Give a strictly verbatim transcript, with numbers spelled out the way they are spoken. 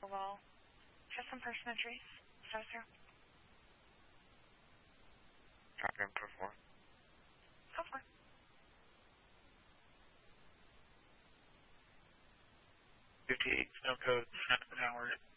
well. Just some person and trees. So, sir. Copy, I'm two four. Go for it. fifty-eight, snow code, half an hour.